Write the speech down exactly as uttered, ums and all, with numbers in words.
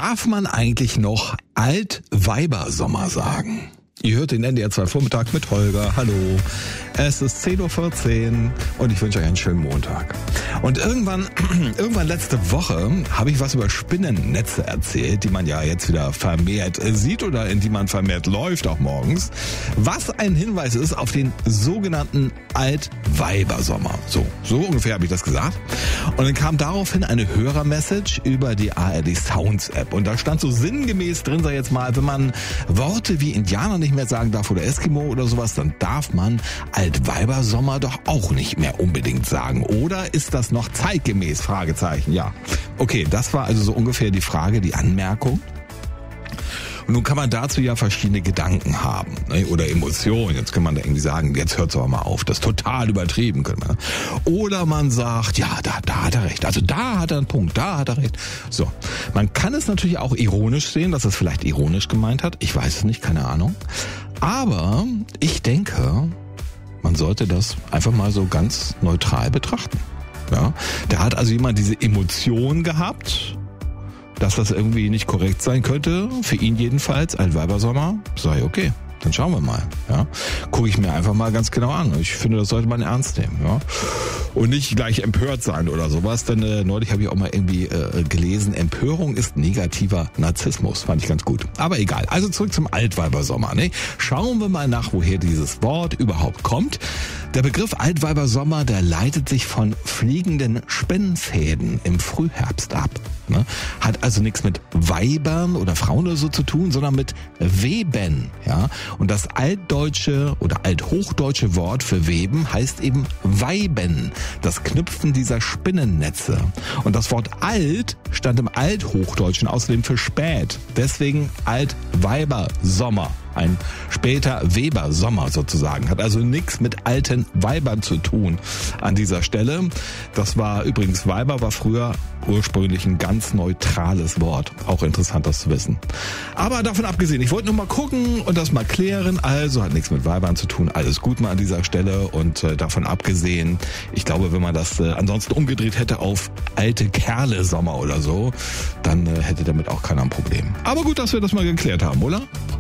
Darf man eigentlich noch Altweibersommer sagen? Ihr hört den N D R zwei Vormittag mit Holger. Hallo. Es ist zehn Uhr vierzehn und ich wünsche euch einen schönen Montag. Und irgendwann, irgendwann letzte Woche habe ich was über Spinnennetze erzählt, die man ja jetzt wieder vermehrt sieht oder in die man vermehrt läuft, auch morgens. Was ein Hinweis ist auf den sogenannten Altweibersommer. So, so ungefähr habe ich das gesagt. Und dann kam daraufhin eine Hörermessage über die A R D Sounds App. Und da stand so sinngemäß drin, sag jetzt mal, wenn man Worte wie Indianer nicht mehr sagen darf oder Eskimo oder sowas, dann darf man Altweibersommer doch auch nicht mehr unbedingt sagen. Oder ist das noch zeitgemäß? Fragezeichen, ja. Okay, das war also so ungefähr die Frage, die Anmerkung. Und nun kann man dazu ja verschiedene Gedanken haben, ne, oder Emotionen. Jetzt kann man da irgendwie sagen, jetzt hört's aber mal auf, das ist total übertrieben. Können wir. Oder man sagt, ja, da, da hat er recht. Also da hat er einen Punkt, da hat er recht. So, man kann es natürlich auch ironisch sehen, dass es vielleicht ironisch gemeint hat. Ich weiß es nicht, keine Ahnung. Aber ich denke, man sollte das einfach mal so ganz neutral betrachten. Ja, da hat also jemand diese Emotion gehabt, dass das irgendwie nicht korrekt sein könnte, für ihn jedenfalls, Altweibersommer, sei okay, dann schauen wir mal. Ja, gucke ich mir einfach mal ganz genau an. Ich finde, das sollte man ernst nehmen. Ja, und nicht gleich empört sein oder sowas, denn äh, neulich habe ich auch mal irgendwie äh, gelesen, Empörung ist negativer Narzissmus, fand ich ganz gut. Aber egal, also zurück zum Altweibersommer. Ne? Schauen wir mal nach, woher dieses Wort überhaupt kommt. Der Begriff Altweibersommer, der leitet sich von fliegenden Spinnfäden im Frühherbst ab. Ne? Hat also nichts mit Weibern oder Frauen oder so zu tun, sondern mit Weben. Ja? Und das altdeutsche oder althochdeutsche Wort für Weben heißt eben Weiben. Das Knüpfen dieser Spinnennetze. Und das Wort alt stand im Althochdeutschen außerdem für spät. Deswegen Altweibersommer. Ein später Webersommer sozusagen. Hat also nichts mit alten Weibern zu tun an dieser Stelle. Das war übrigens, Weiber war früher ursprünglich ein ganz neutrales Wort. Auch interessant, das zu wissen. Aber davon abgesehen, ich wollte nur mal gucken und das mal klären. Also hat nichts mit Weibern zu tun. Alles gut mal an dieser Stelle. Und äh, davon abgesehen, ich glaube, wenn man das äh, ansonsten umgedreht hätte auf alte Kerle-Sommer oder so, dann äh, hätte damit auch keiner ein Problem. Aber gut, dass wir das mal geklärt haben, oder?